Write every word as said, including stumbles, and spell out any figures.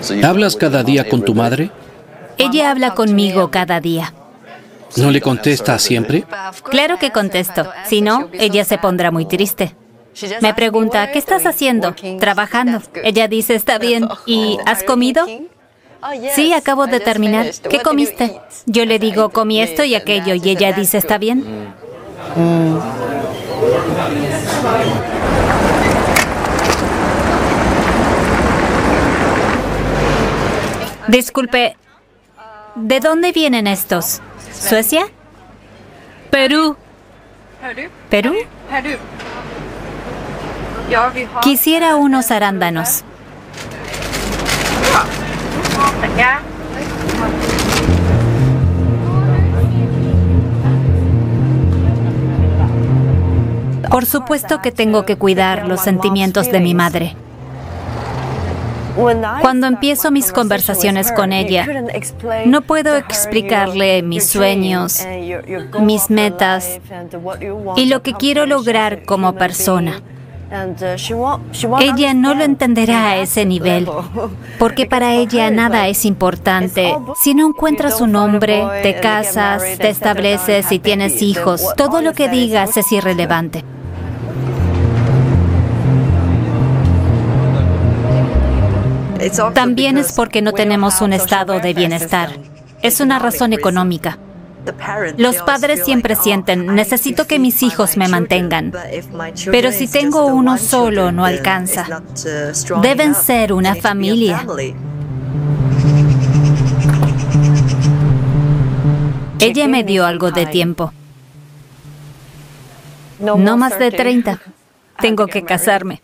¿Hablas cada día con tu madre? Ella habla conmigo cada día. ¿No le contestas siempre? Claro que contesto. Si no, ella se pondrá muy triste. Me pregunta, ¿qué estás haciendo? Trabajando. Ella dice, está bien. ¿Y has comido? Sí, acabo de terminar. ¿Qué comiste? Yo le digo, comí esto y aquello, y ella dice, ¿está bien? Disculpe, ¿de dónde vienen estos? ¿Suecia? Perú. ¿Perú? Quisiera unos arándanos. Por supuesto que tengo que cuidar los sentimientos de mi madre. Cuando empiezo mis conversaciones con ella, no puedo explicarle mis sueños, mis metas y lo que quiero lograr como persona. Ella no lo entenderá a ese nivel, porque para ella nada es importante. Si no encuentras un hombre, te casas, te estableces y tienes hijos, todo lo que digas es irrelevante. También es porque no tenemos un estado de bienestar. Es una razón económica. Los padres siempre sienten, necesito que mis hijos me mantengan. Pero si tengo uno solo, no alcanza. Deben ser una familia. Ella me dio algo de tiempo. No más de treinta. Tengo que casarme.